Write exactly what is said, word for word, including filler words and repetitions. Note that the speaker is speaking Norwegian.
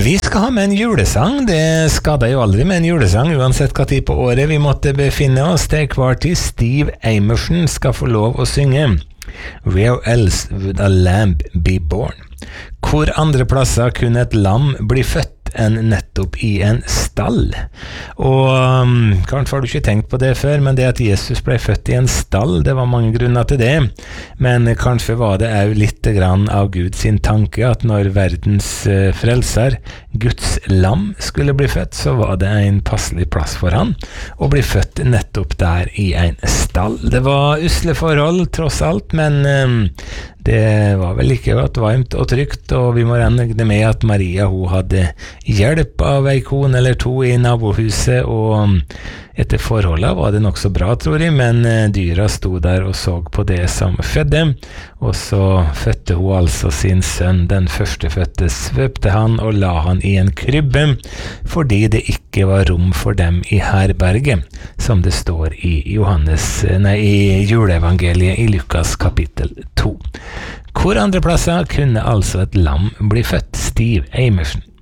Vi skal ha med en julesang. Det skader jo aldri med en julesang, uansett hva tid på året vi måtte befinne oss. Til hver tid Steve Amerson skal få lov å synge Where else would a lamb be born? Hvor andre plasser kunne et lam bli født enn nettopp i en stall? Og um, kanskje har du ikke tenkt på det før, men det at Jesus ble født i en stall, det var mange grunner til det. Men kanskje var det også litt grann av Gud sin tanke at når verdens uh, frelser, Guds lam, skulle bli født, så var det en passelig plass for han å bli født nettopp der i en stall. Det var usle forhold, tross alt, men um, det var vel ikke godt varmt og trygt, og vi må regne med at Maria hun hadde hjelp av ei kone eller to i nabohuset, og etter forholdet var det nok så bra, tror jeg, men dyra sto der og så på det som fødde, og så fødte hun altså sin sønn, den førstefødte, svøpte han og la han i en krybbe, fordi det ikke var rom for dem i herberget, som det står i Johannes, nei, i juleevangeliet i Lukas kapittel to. Hvor andre plasser kunne altså et lam bli født? Steve Amerson.